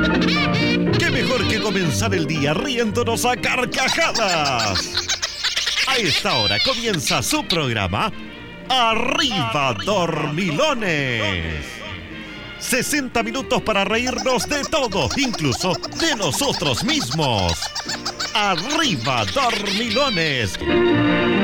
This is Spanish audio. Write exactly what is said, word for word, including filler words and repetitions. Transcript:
¡Qué mejor que comenzar el día riéndonos a carcajadas! A esta hora comienza su programa Arriba Dormilones. sesenta minutos para reírnos de todo, incluso de nosotros mismos. Arriba Dormilones.